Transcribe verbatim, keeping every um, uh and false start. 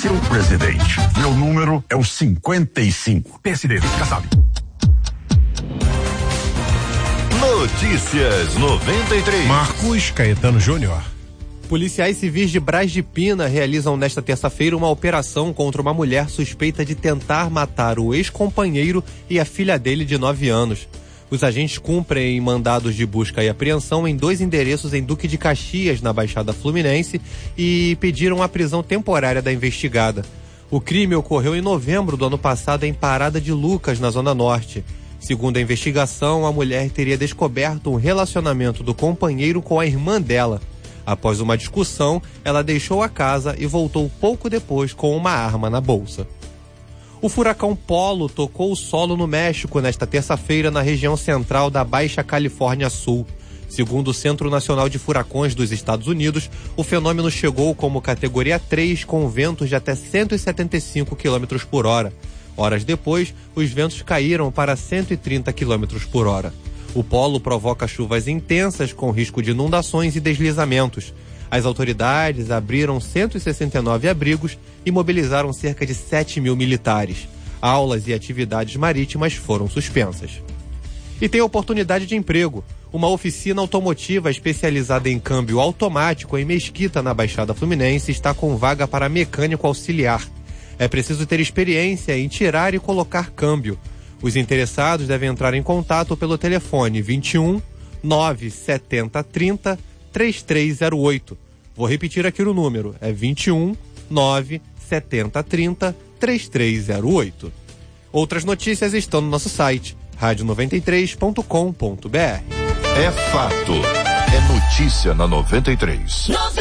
seu presidente. Meu número é o cinquenta e cinco. P S D, já sabe. Notícias noventa e três. Marcos Caetano Júnior. Policiais civis de Braz de Pina realizam nesta terça-feira uma operação contra uma mulher suspeita de tentar matar o ex-companheiro e a filha dele de nove anos. Os agentes cumprem mandados de busca e apreensão em dois endereços em Duque de Caxias, na Baixada Fluminense, e pediram a prisão temporária da investigada. O crime ocorreu em novembro do ano passado em Parada de Lucas, na Zona Norte. Segundo a investigação, a mulher teria descoberto um relacionamento do companheiro com a irmã dela. Após uma discussão, ela deixou a casa e voltou pouco depois com uma arma na bolsa. O furacão Polo tocou o solo no México nesta terça-feira na região central da Baixa Califórnia Sul. Segundo o Centro Nacional de Furacões dos Estados Unidos, o fenômeno chegou como categoria três com ventos de até cento e setenta e cinco quilômetros por hora. Horas depois, os ventos caíram para cento e trinta quilômetros por hora. O polo provoca chuvas intensas com risco de inundações e deslizamentos. As autoridades abriram cento e sessenta e nove abrigos e mobilizaram cerca de sete mil militares. Aulas e atividades marítimas foram suspensas. E tem oportunidade de emprego. Uma oficina automotiva especializada em câmbio automático em Mesquita, na Baixada Fluminense, está com vaga para mecânico auxiliar. É preciso ter experiência em tirar e colocar câmbio. Os interessados devem entrar em contato pelo telefone vinte e um, nove setenta, trinta, três três zero oito. Vou repetir aqui o número, é vinte e um, nove setenta, trinta, três três zero oito. Outras notícias estão no nosso site, rádio noventa e três ponto com ponto br. É fato. É notícia na noventa e três.